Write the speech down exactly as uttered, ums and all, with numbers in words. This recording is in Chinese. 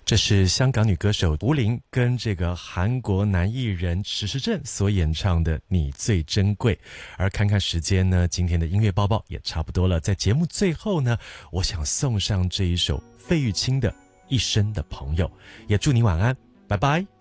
这是香港女歌手吴玲跟这个韩国男艺人石石正所演唱的《你最珍贵》。而看看时间呢，今天的音乐报报也差不多了。在节目最后呢，我想送上这一首费玉清的《一生的朋友》，也祝你晚安，拜拜。